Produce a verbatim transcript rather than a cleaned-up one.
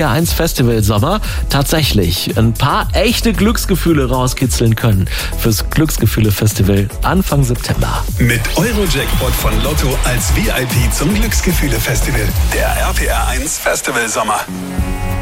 eins Festival Sommer tatsächlich ein paar echte Glücksgefühle rauskitzeln können fürs Glücksgefühle-Festival Anfang September. Mit Eurojackpot von Lotto als V I P zum Glücksgefühle-Festival. Der R P R eins Festival Sommer.